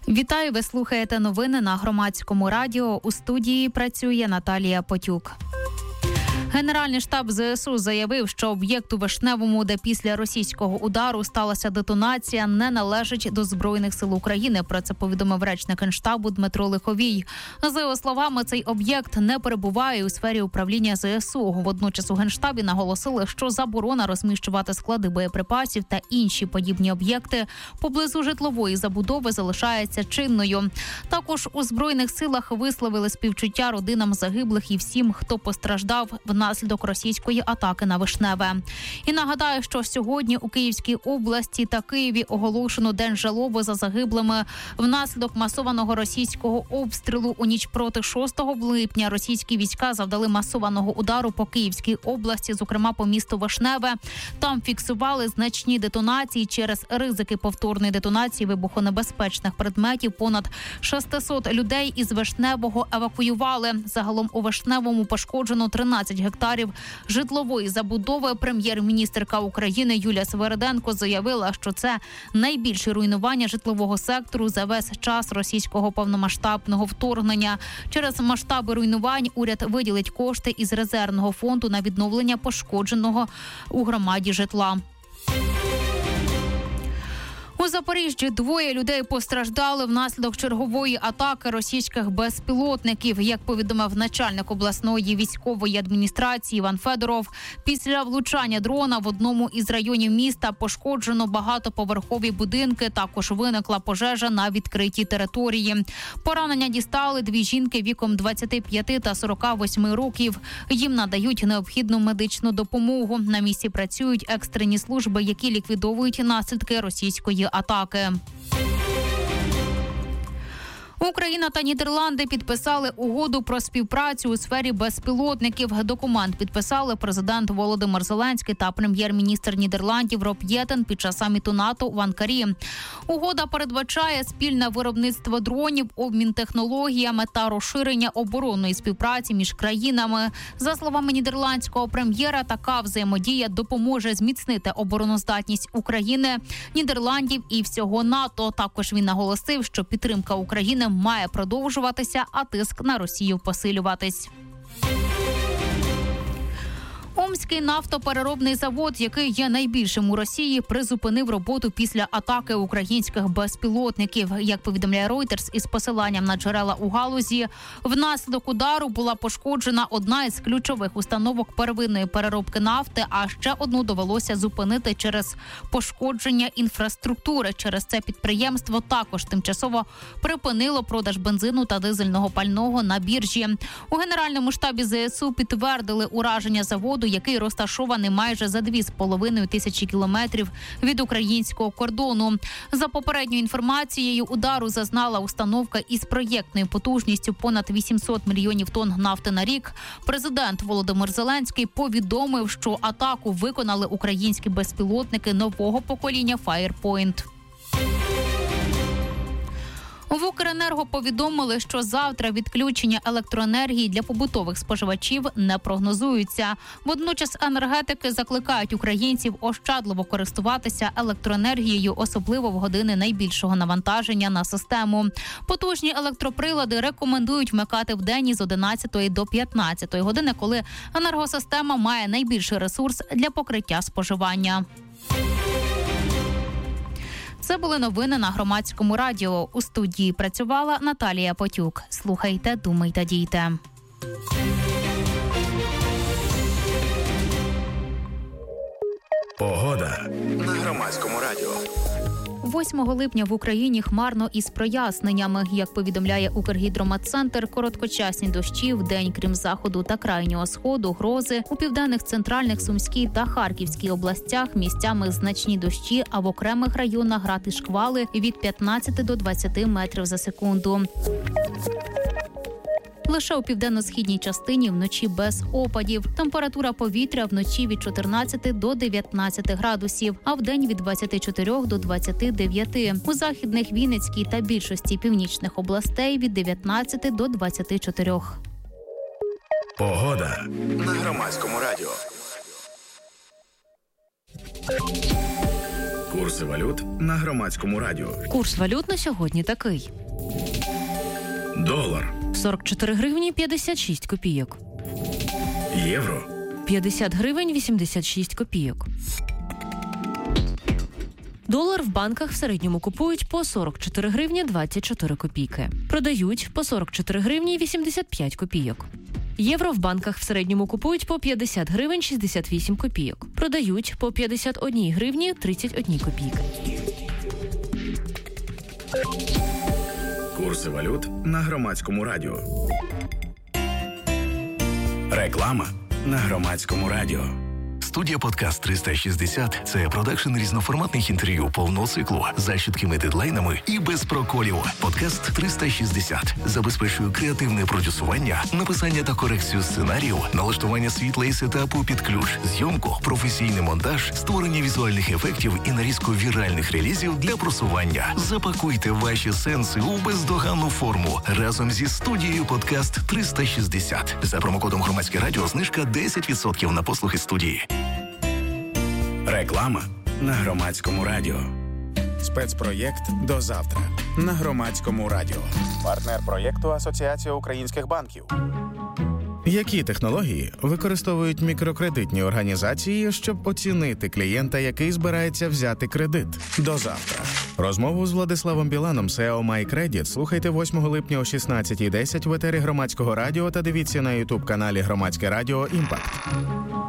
Вітаю, ви слухаєте новини на Громадському радіо. У студії працює Наталія Потюк. Генеральний штаб ЗСУ заявив, що об'єкт у Вишневому, де після російського удару сталася детонація, не належить до Збройних сил України. Про це повідомив речник Генштабу Дмитро Лиховій. За його словами, цей об'єкт не перебуває у сфері управління ЗСУ. Водночас у Генштабі наголосили, що заборона розміщувати склади боєприпасів та інші подібні об'єкти поблизу житлової забудови залишається чинною. Також у Збройних силах висловили співчуття родинам загиблих і всім, хто постраждав внаслідок російської атаки на Вишневе. І нагадаю, що сьогодні у Київській області та Києві оголошено День жалоби за загиблими внаслідок масованого російського обстрілу. У ніч проти 6 липня російські війська завдали масованого удару по Київській області, зокрема по місту Вишневе. Там фіксували значні детонації через ризики повторної детонації вибухонебезпечних предметів. Понад 600 людей із Вишневого евакуювали. Загалом у Вишневому пошкоджено 13 гектарів житлової забудови. Прем'єр-міністерка України Юлія Свериденко заявила, що це найбільше руйнування житлового сектору за весь час російського повномасштабного вторгнення. Через масштаби руйнувань уряд виділить кошти із резервного фонду на відновлення пошкодженого у громаді житла. У Запоріжжі 2 людей постраждали внаслідок чергової атаки російських безпілотників. Як повідомив начальник обласної військової адміністрації Іван Федоров, після влучання дрона в одному із районів міста пошкоджено багатоповерхові будинки. Також виникла пожежа на відкритій території. Поранення дістали 2 жінки віком 25 та 48 років. Їм надають необхідну медичну допомогу. На місці працюють екстрені служби, які ліквідовують наслідки російської атаки. Україна та Нідерланди підписали угоду про співпрацю у сфері безпілотників. Документ підписали президент Володимир Зеленський та прем'єр-міністр Нідерландів Роб Єтен під час саміту НАТО в Анкарі. Угода передбачає спільне виробництво дронів, обмін технологіями та розширення оборонної співпраці між країнами. За словами нідерландського прем'єра, така взаємодія допоможе зміцнити обороноздатність України, Нідерландів і всього НАТО. Також він наголосив, що підтримка України має продовжуватися, а тиск на Росію посилюватись. Омський нафтопереробний завод, який є найбільшим у Росії, призупинив роботу після атаки українських безпілотників. Як повідомляє Reuters із посиланням на джерела у галузі, внаслідок удару була пошкоджена одна із ключових установок первинної переробки нафти, а ще одну довелося зупинити через пошкодження інфраструктури. Через це підприємство також тимчасово припинило продаж бензину та дизельного пального на біржі. У Генеральному штабі ЗСУ підтвердили ураження заводу, який розташований майже за 2,5 тисячі кілометрів від українського кордону. За попередньою інформацією, удару зазнала установка із проєктною потужністю понад 800 мільйонів тонн нафти на рік. Президент Володимир Зеленський повідомив, що атаку виконали українські безпілотники нового покоління Firepoint. В Укренерго повідомили, що завтра відключення електроенергії для побутових споживачів не прогнозуються. Водночас енергетики закликають українців ощадливо користуватися електроенергією, особливо в години найбільшого навантаження на систему. Потужні електроприлади рекомендують вмикати вдень із 11 до 15 години, коли енергосистема має найбільший ресурс для покриття споживання. Це були новини на Громадському радіо. У студії працювала Наталія Потюк. Слухайте, думайте, дійте. Погода на Громадському радіо. 8 липня в Україні хмарно із проясненнями. Як повідомляє Укргідрометцентр, короткочасні дощі вдень, крім заходу та крайнього сходу, грози. У південних, центральних, Сумській та Харківській областях місцями значні дощі, а в окремих районах град і шквали від 15 до 20 метрів за секунду. Лише у південно-східній частині вночі без опадів. Температура повітря вночі від 14 до 19 градусів, а вдень від 24 до 29. У західних, Вінницькій та більшості північних областей від 19 до 24. Погода на Громадському радіо. Курси валют на Громадському радіо. Курс валют на сьогодні такий. Долар. 44 гривні 56 копійок. Євро. 50 гривень 86 копійок. Долар в банках в середньому купують по 44 гривні 24 копійки. Продають по 44 гривні 85 копійок. Євро в банках в середньому купують по 50 гривень 68 копійок. Продають по 51 гривні 31 копійки. Курси валют на Громадському радіо. Реклама на Громадському радіо. Студія «Подкаст 360» – це продакшн різноформатних інтерв'ю повного циклу за чіткими дедлайнами і без проколів. «Подкаст 360» забезпечує креативне продюсування, написання та корекцію сценарію, налаштування світла і сетапу під ключ, зйомку, професійний монтаж, створення візуальних ефектів і нарізку віральних релізів для просування. Запакуйте ваші сенси у бездоганну форму разом зі студією «Подкаст 360». За промокодом «Громадське радіо» знижка 10% на послуги студії. Реклама на Громадському радіо. Спецпроєкт «До завтра» на Громадському радіо. Партнер проєкту Асоціація українських банків. Які технології використовують мікрокредитні організації, щоб оцінити клієнта, який збирається взяти кредит? До завтра. Розмову з Владиславом Біланом, SEO MyCredit, слухайте 8 липня о 16:10 в етері Громадського радіо та дивіться на YouTube-каналі Громадське радіо «Імпакт».